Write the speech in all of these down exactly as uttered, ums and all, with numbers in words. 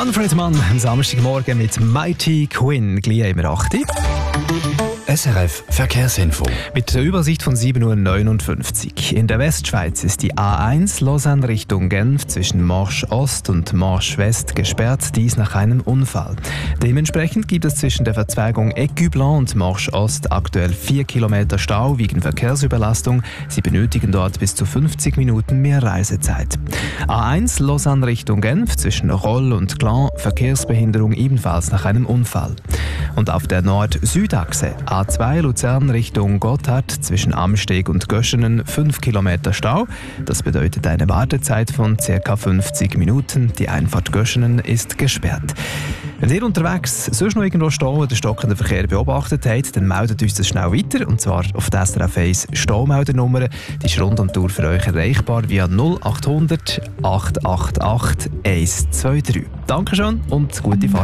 Manfred Mann am Samstagmorgen mit Mighty Quinn, gleich immer acht Uhr. S R F Verkehrsinfo. Mit der Übersicht von sieben Uhr neunundfünfzig. In der Westschweiz ist die A eins Lausanne Richtung Genf zwischen Marsch Ost und Marsch West gesperrt, dies nach einem Unfall. Dementsprechend gibt es zwischen der Verzweigung Écublens und Marsch Ost aktuell vier Kilometer Stau wegen Verkehrsüberlastung. Sie benötigen dort bis zu fünfzig Minuten mehr Reisezeit. A eins Lausanne Richtung Genf zwischen Roll und Glan, Verkehrsbehinderung ebenfalls nach einem Unfall. Und auf der Nord-Süd-Achse A zwei Luzern Richtung Gotthard zwischen Amsteg und Göschenen fünf Kilometer Stau. Das bedeutet eine Wartezeit von ca. fünfzig Minuten. Die Einfahrt Göschenen ist gesperrt. Wenn ihr unterwegs sonst noch irgendwo stehen oder stockenden Verkehr beobachtet habt, dann meldet uns das schnell weiter. Und zwar auf der S R F eins Staumeldernummer. Die ist rund um die Tour für euch erreichbar via null acht hundert acht acht acht eins zwei drei. Dankeschön und gute Fahrt.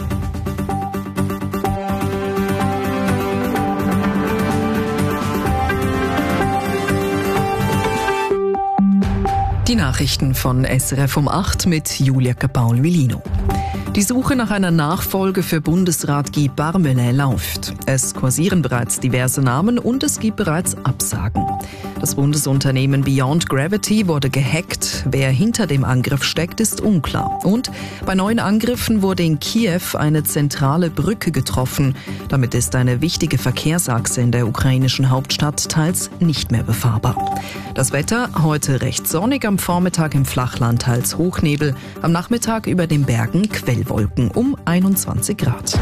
Die Nachrichten von S R F um acht mit Julia Paul-Vilino. Die Suche nach einer Nachfolge für Bundesrat Guy Parmelin läuft. Es kursieren bereits diverse Namen und es gibt bereits Absagen. Das Bundesunternehmen Beyond Gravity wurde gehackt. Wer hinter dem Angriff steckt, ist unklar. Und bei neuen Angriffen wurde in Kiew eine zentrale Brücke getroffen. Damit ist eine wichtige Verkehrsachse in der ukrainischen Hauptstadt teils nicht mehr befahrbar. Das Wetter heute recht sonnig, am Vormittag im Flachland teils Hochnebel, am Nachmittag über den Bergen Quellwolken um einundzwanzig Grad.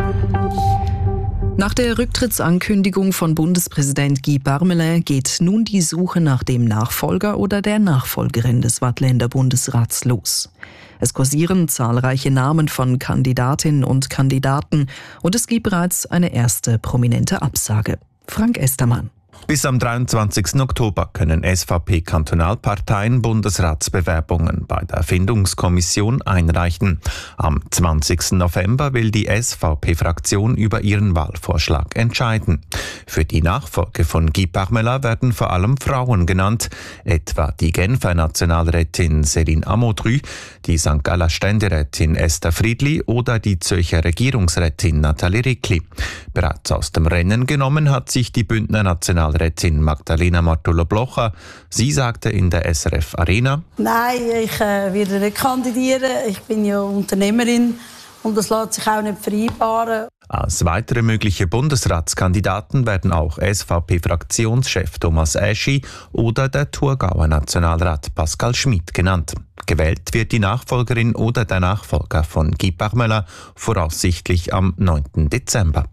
Nach der Rücktrittsankündigung von Bundespräsident Guy Parmelin geht nun die Suche nach dem Nachfolger oder der Nachfolgerin des Waadtländer Bundesrats los. Es kursieren zahlreiche Namen von Kandidatinnen und Kandidaten und es gibt bereits eine erste prominente Absage. Frank Estermann. Bis am dreiundzwanzigsten Oktober können S V P-Kantonalparteien Bundesratsbewerbungen bei der Findungskommission einreichen. Am zwanzigsten November will die S V P-Fraktion über ihren Wahlvorschlag entscheiden. Für die Nachfolge von Guy Parmelin werden vor allem Frauen genannt, etwa die Genfer Nationalrätin Céline Amodry, die Sankt Galler Ständerätin Esther Friedli oder die Zürcher Regierungsrätin Nathalie Rickli. Bereits aus dem Rennen genommen hat sich die Bündner Nationalrätin Magdalena Martula-Blocher. Sie sagte in der S R F Arena: Nein, ich äh, werde nicht kandidieren. Ich bin ja Unternehmerin und das lässt sich auch nicht vereinbaren. Als weitere mögliche Bundesratskandidaten werden auch S V P-Fraktionschef Thomas Eschi oder der Thurgauer Nationalrat Pascal Schmidt genannt. Gewählt wird die Nachfolgerin oder der Nachfolger von Guy Parmelin voraussichtlich am neunten Dezember.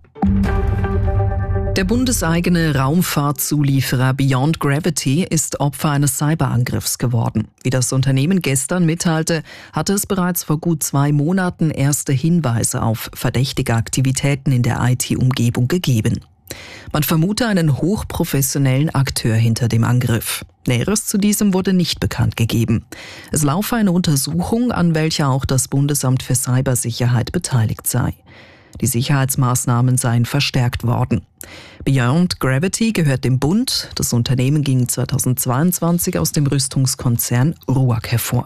Der bundeseigene Raumfahrtzulieferer Beyond Gravity ist Opfer eines Cyberangriffs geworden. Wie das Unternehmen gestern mitteilte, hatte es bereits vor gut zwei Monaten erste Hinweise auf verdächtige Aktivitäten in der I T-Umgebung gegeben. Man vermute einen hochprofessionellen Akteur hinter dem Angriff. Näheres zu diesem wurde nicht bekannt gegeben. Es laufe eine Untersuchung, an welcher auch das Bundesamt für Cybersicherheit beteiligt sei. Die Sicherheitsmaßnahmen seien verstärkt worden. Beyond Gravity gehört dem Bund. Das Unternehmen ging zweitausendzweiundzwanzig aus dem Rüstungskonzern RUAG hervor.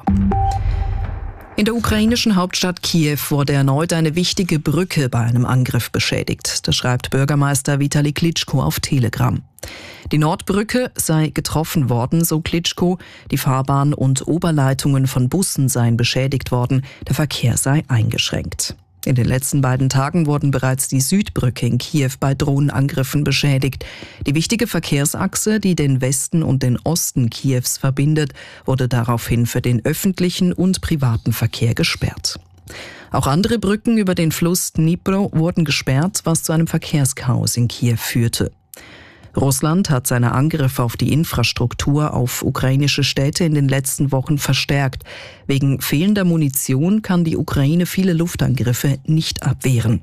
In der ukrainischen Hauptstadt Kiew wurde erneut eine wichtige Brücke bei einem Angriff beschädigt. Das schreibt Bürgermeister Vitali Klitschko auf Telegram. Die Nordbrücke sei getroffen worden, so Klitschko. Die Fahrbahn und Oberleitungen von Bussen seien beschädigt worden. Der Verkehr sei eingeschränkt. In den letzten beiden Tagen wurden bereits die Südbrücke in Kiew bei Drohnenangriffen beschädigt. Die wichtige Verkehrsachse, die den Westen und den Osten Kiews verbindet, wurde daraufhin für den öffentlichen und privaten Verkehr gesperrt. Auch andere Brücken über den Fluss Dnipro wurden gesperrt, was zu einem Verkehrschaos in Kiew führte. Russland hat seine Angriffe auf die Infrastruktur auf ukrainische Städte in den letzten Wochen verstärkt. Wegen fehlender Munition kann die Ukraine viele Luftangriffe nicht abwehren.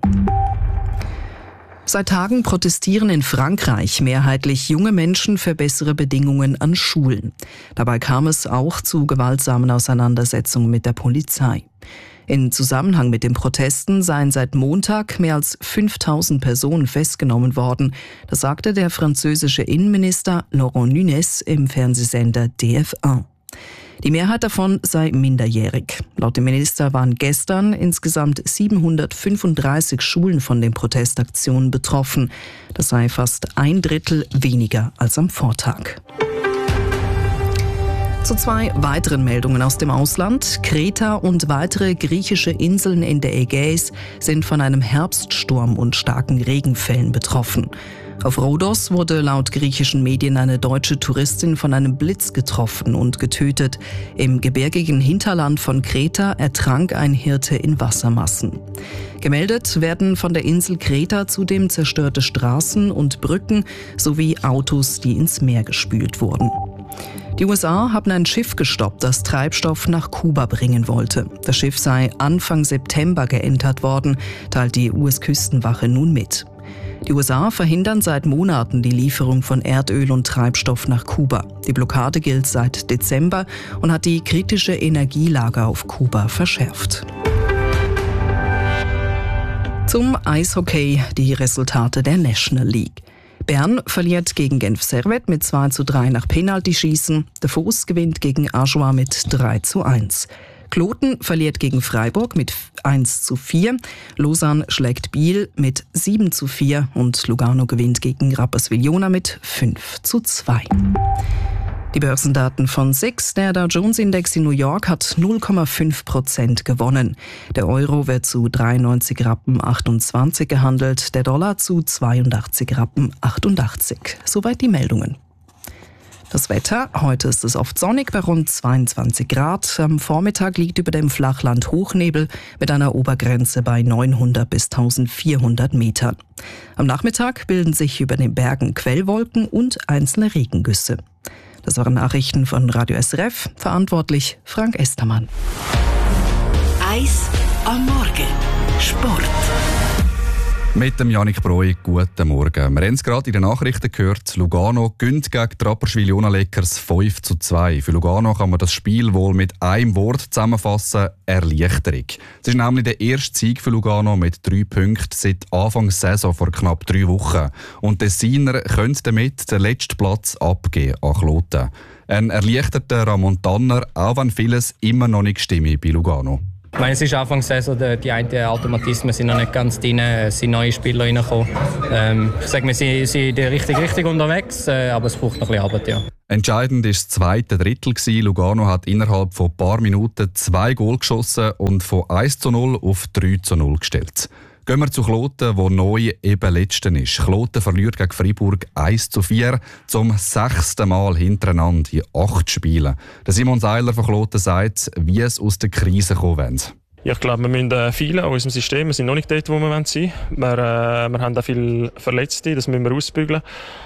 Seit Tagen protestieren in Frankreich mehrheitlich junge Menschen für bessere Bedingungen an Schulen. Dabei kam es auch zu gewaltsamen Auseinandersetzungen mit der Polizei. In Zusammenhang mit den Protesten seien seit Montag mehr als fünftausend Personen festgenommen worden. Das sagte der französische Innenminister Laurent Nunez im Fernsehsender D F eins. Die Mehrheit davon sei minderjährig. Laut dem Minister waren gestern insgesamt siebenhundertfünfunddreißig Schulen von den Protestaktionen betroffen. Das sei fast ein Drittel weniger als am Vortag. Zu zwei weiteren Meldungen aus dem Ausland. Kreta und weitere griechische Inseln in der Ägäis sind von einem Herbststurm und starken Regenfällen betroffen. Auf Rhodos wurde laut griechischen Medien eine deutsche Touristin von einem Blitz getroffen und getötet. Im gebirgigen Hinterland von Kreta ertrank ein Hirte in Wassermassen. Gemeldet werden von der Insel Kreta zudem zerstörte Straßen und Brücken sowie Autos, die ins Meer gespült wurden. Die U S A haben ein Schiff gestoppt, das Treibstoff nach Kuba bringen wollte. Das Schiff sei Anfang September geentert worden, teilt die U S-Küstenwache nun mit. Die U S A verhindern seit Monaten die Lieferung von Erdöl und Treibstoff nach Kuba. Die Blockade gilt seit Dezember und hat die kritische Energielage auf Kuba verschärft. Zum Eishockey die Resultate der National League. Bern verliert gegen Genf Servette mit zwei zu drei nach Penaltyschießen. Der Davos gewinnt gegen Ajoie mit drei zu eins. Kloten verliert gegen Freiburg mit eins zu vier. Lausanne schlägt Biel mit sieben zu vier und Lugano gewinnt gegen Rapperswil-Jona mit fünf zu zwei. Die Börsendaten von S I X. Der Dow Jones Index in New York hat null Komma fünf Prozent gewonnen. Der Euro wird zu dreiundneunzig Rappen achtundzwanzig gehandelt, der Dollar zu zweiundachtzig Rappen achtundachtzig. Soweit die Meldungen. Das Wetter, heute ist es oft sonnig bei rund zweiundzwanzig Grad. Am Vormittag liegt über dem Flachland Hochnebel mit einer Obergrenze bei neunhundert bis eintausendvierhundert Metern. Am Nachmittag bilden sich über den Bergen Quellwolken und einzelne Regengüsse. Das waren Nachrichten von Radio S R F, verantwortlich Frank Estermann. Eis am Morgen. Sport. Mit dem Janik Breu, guten Morgen. Wir haben es gerade in den Nachrichten gehört, Lugano gönnt gegen die Rapperswil-Jona Lakers fünf zu zwei. Für Lugano kann man das Spiel wohl mit einem Wort zusammenfassen: Erleichterung. Es ist nämlich der erste Sieg für Lugano mit drei Punkten seit Anfang der Saison vor knapp drei Wochen. Und der Tessiner könnte damit den letzten Platz abgeben an Kloten. Ein erleichterter Ramon Tanner, auch wenn vieles immer noch nicht stimme bei Lugano. Ich meine, es ist Anfang der Saison, die einen Automatismen sind noch nicht ganz drin, es sind neue Spieler reingekommen. Ähm, ich sage, wir sind, sind in die richtige Richtung unterwegs, äh, aber es braucht noch ein bisschen Arbeit, ja. Entscheidend war das zweite Drittel. Lugano hat innerhalb von ein paar Minuten zwei Goal geschossen und von eins zu null auf drei zu null gestellt. Gehen wir zu Kloten, wo neu eben Letzten ist. Kloten verliert gegen Freiburg eins zu vier zum sechsten Mal hintereinander in acht Spielen. Der Simon Seiler von Kloten sagt, wie es aus der Krise kommen will. Ja, ich glaube, wir müssen äh, viele an unserem System. Wir sind noch nicht dort, wo wir sein wollen. Wir, äh, wir haben auch viele Verletzte, das müssen wir ausbügeln.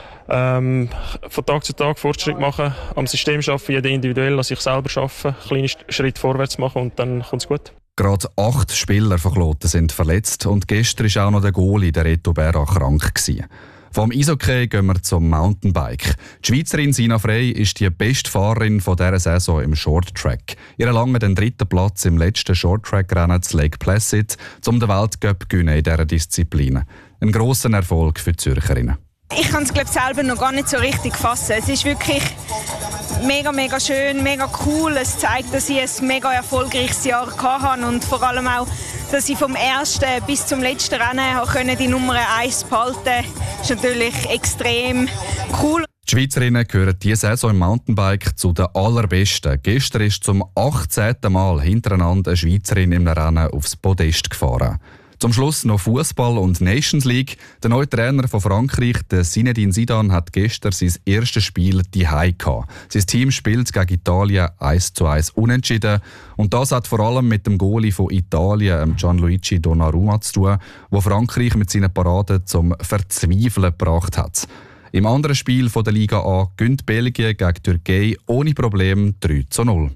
Ähm, von Tag zu Tag Fortschritt machen, am System arbeiten, jeder individuell an sich selber arbeiten, kleine Schritte vorwärts machen und dann kommt es gut. Gerade acht Spieler von Kloten sind verletzt und gestern war auch noch der Goalie, der Reto Berra, krank gewesen. Vom Eishockey gehen wir zum Mountainbike. Die Schweizerin Sina Frey ist die beste Fahrerin von dieser Saison im Shorttrack. Ihr lange den dritten Platz im letzten Shorttrack-Rennen zu Lake Placid, um den Weltcup zu gewinnen in dieser Disziplin. Ein grosser Erfolg für die Zürcherinnen. Ich kann es glaube selber noch gar nicht so richtig fassen. Es ist wirklich mega, mega schön, mega cool. Es zeigt, dass ich ein mega erfolgreiches Jahr hatte und vor allem auch, dass ich vom ersten bis zum letzten Rennen die Nummer eins behalten konnte. Das ist natürlich extrem cool. Die Schweizerinnen gehören diese Saison im Mountainbike zu den allerbesten. Gestern ist zum achtzehnten Mal hintereinander eine Schweizerin im Rennen aufs Podest gefahren. Zum Schluss noch Fußball und Nations League. Der neue Trainer von Frankreich, der Zinedine Zidane, hat gestern sein erstes Spiel daheim gehabt. Sein Team spielt gegen Italien eins zu eins unentschieden. Und das hat vor allem mit dem Goalie von Italien, Gianluigi Donnarumma, zu tun, der Frankreich mit seinen Paraden zum Verzweifeln gebracht hat. Im anderen Spiel von der Liga A gewinnt Belgien gegen Türkei ohne Problem drei zu null.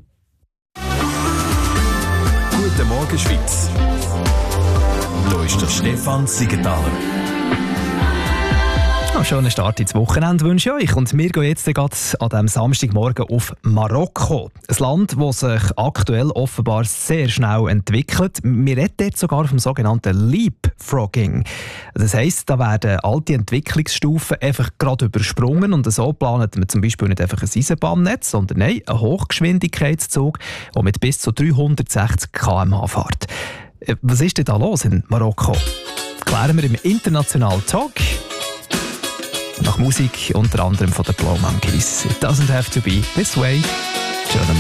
Guten Morgen, Schweiz. Hier ist der Stefan Siegenthaler. Ja, schönen Start ins Wochenende wünsche ich euch. Und wir gehen jetzt gerade an diesem Samstagmorgen auf Marokko. Ein Land, das sich aktuell offenbar sehr schnell entwickelt. Wir reden jetzt sogar vom sogenannten Leapfrogging. Das heisst, da werden alte Entwicklungsstufen einfach gerade übersprungen und so plant man zum Beispiel nicht einfach ein Eisenbahnnetz, sondern nein, einen Hochgeschwindigkeitszug, der mit bis zu dreihundertsechzig Kilometer pro Stunde fährt. Was ist denn da los in Marokko? Klären wir im International Talk. Nach Musik unter anderem von den Blow Monkeys. It doesn't have to be this way. Schönen